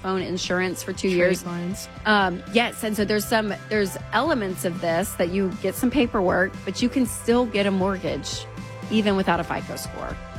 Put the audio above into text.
phone insurance for 2 Trade years. lines. Yes, and so there's elements of this that you get some paperwork, but you can still get a mortgage even without a FICO score.